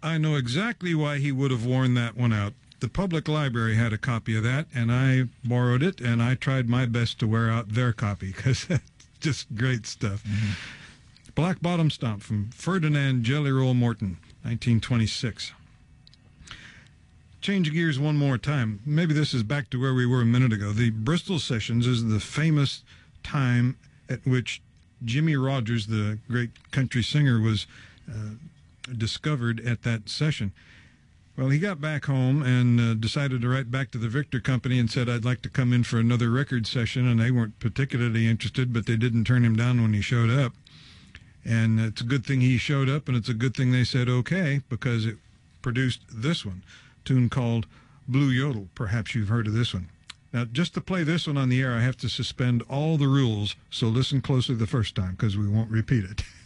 I know exactly why he would have worn that one out. The public library had a copy of that, and I borrowed it, and I tried my best to wear out their copy, because that's just great stuff. Black Bottom Stomp from Ferdinand Jelly Roll Morton, 1926. Change gears one more time. Maybe this is back to where we were a minute ago. The Bristol Sessions is the famous time at which Jimmie Rodgers, the great country singer, was discovered at that session. Well, he got back home and decided to write back to the Victor Company and said, I'd like to come in for another record session, and they weren't particularly interested, but they didn't turn him down when he showed up. And it's a good thing he showed up, and it's a good thing they said okay, because it produced this one, a tune called Blue Yodel. Perhaps you've heard of this one. Now, just to play this one on the air, I have to suspend all the rules, so listen closely the first time, because we won't repeat it.